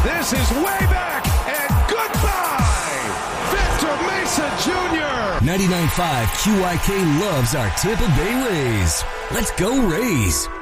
This is way back and goodbye. Victor Mesa Jr. 99.5 QIK loves our Tampa Bay Rays. Let's go Rays.